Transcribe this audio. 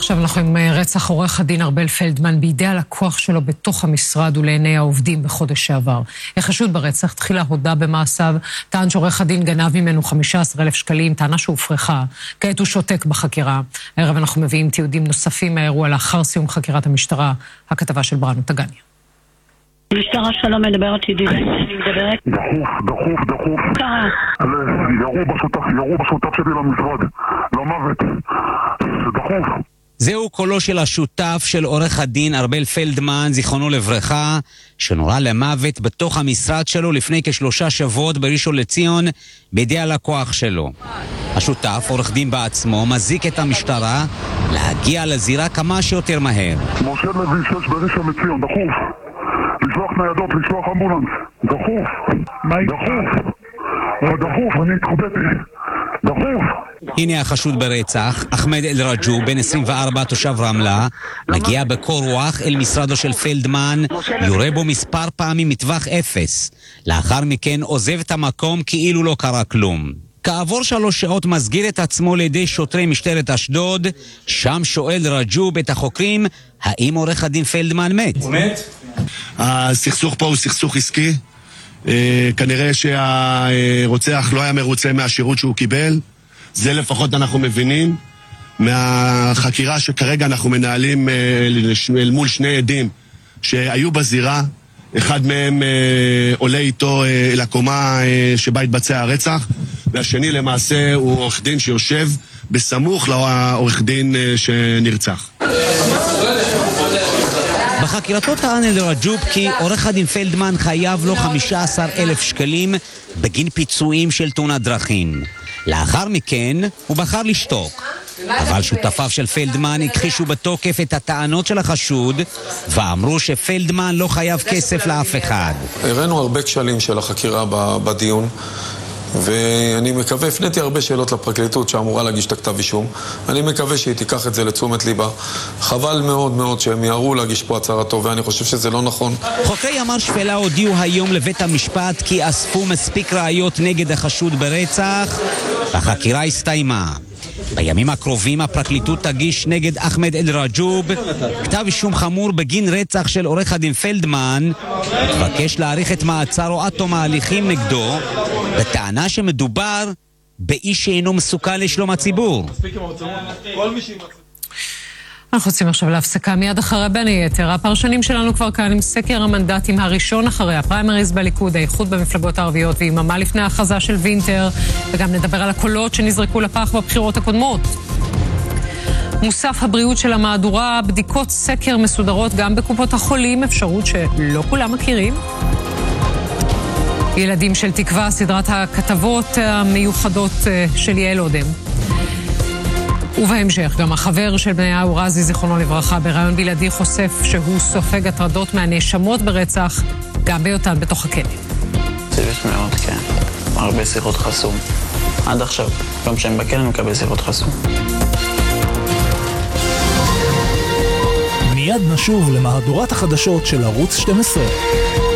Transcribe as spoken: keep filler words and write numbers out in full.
עכשיו אנחנו עם רצח עורך הדין ארבל פלדמן בידי הלקוח שלו בתוך המשרד ולעיני העובדים בחודש שעבר. החשוד ברצח תחילה הודה במעשיו, טען שעורך הדין גנב ממנו חמישה עשר אלף שקלים, טענה שהופרחה. כעת הוא שותק בחקירה. הערב אנחנו מביאים תיעודים נוספים מהאירוע לאחר סיום חקירת המשטרה. הכתבה של ברנו טגניה. משטרה שלום, מדברת ידידה, אני מדברת. דחוף, דחוף, דחוף. קרה. ירו בשותף, ירו בשותף שלי למשרד. למוות. דחוף. זהו קולו של השותף של עורך הדין ארבל פלדמן, זיכרונו לברכה, שנורה למוות בתוך המשרד שלו לפני כשלושה שבועות בראשון לציון בידי הלקוח שלו. השותף, עורך דין בעצמו, מזיק את המשטרה להגיע לזירה כמה שיותר מהר. משה לוי שש בראשון לציון, דחוף. לשלוח ניידות, לשלוח אמבולנס. דחוף. דחוף. דחוף, אני התחבאתי. דחוף. הנה החשוד ברצח, אחמד אל-רג'וב, בן עשרים וארבע, תושב רמלה, מגיע בקור רוח אל משרדו של פלדמן, יורה בו מספר פעמים מטווח אפס. לאחר מכן עוזב את המקום כאילו לא קרה כלום. כעבור שלוש שעות מסגיר את עצמו לידי שוטרי משטרת אשדוד, שם שואל רג'וב את החוקרים, האם עורך הדין פלדמן מת? הוא מת? הסכסוך פה הוא סכסוך עסקי. כנראה שהרוצח לא היה מרוצה מהשירות שהוא קיבל. זה לפחות אנחנו מבינים מהחקירה שכרגע אנחנו מנהלים אל מול שני עדים שהיו בזירה. אחד מהם עולה איתו לקומה שבה התבצע הרצח, והשני למעשה הוא עורך דין שיושב בסמוך לעורך דין שנרצח. בחקירתו טען אל-רג'וב כי עורך הדין פלדמן חייב לו חמישה עשר אלף שקלים בגין פיצויים של תאונת דרכים. לאחר מכן הוא בחר לשתוק, אבל שותפיו של פלדמן הכחישו בתוקף את הטענות של החשוד ואמרו שפלדמן לא חייב כסף לאף אחד. הראינו הרבה כשלים של החקירה בדיון, ואני מקווה, הפניתי הרבה שאלות לפרקליטות שאמורה להגיש את הכתב אישום. אני מקווה שהיא תיקח את זה לתשומת ליבה. חבל מאוד מאוד שהם יראו להגיש פה הצהרתו, ואני חושב שזה לא נכון. חוקרי ימ"ר שפלה הודיעו היום לבית המשפט כי אספו מספיק ראיות נגד החשוד ברצח, והחקירה הסתיימה. בימים הקרובים הפרקליטות תגיש נגד אחמד אל-רג'וב כתב אישום חמור בגין רצח של עורך הדין פלדמן, תבקש להאריך את מעצרו עד תום ההליכים נגדו בטענה שמדובר באיש שאינו מסוכן לשלום הציבור. אנחנו יוצאים עכשיו להפסקה מיד אחרי בין היתר. הפרשנים שלנו כבר כאן עם סקר המנדטים הראשון אחרי הפריימריז בליכוד, האיחוד במפלגות הערביות ויממה לפני ההכרזה של וינטר, וגם נדבר על הקולות שנזרקו לפח בבחירות הקודמות. מוסף הבריאות של המהדורה, בדיקות סקר מסודרות גם בקופות החולים, אפשרות שלא כולם מכירים. ילדים של תקווה, סדרת הכתבות המיוחדות של יעל אודם. ובהמשך גם החבר של בניהו רזי, זיכרונו לברכה, ברעיון בלעדי חושף שהוא סופג הטרדות מהנאשמות ברצח, גם בהיותן בתוך הכלא. ציבש מאוד, כן. הרבה שיחות חסום. עד עכשיו, גם כשהם בכלא מקבל שיחות חסום. מיד נשוב למהדורת החדשות של ערוץ שתים עשרה.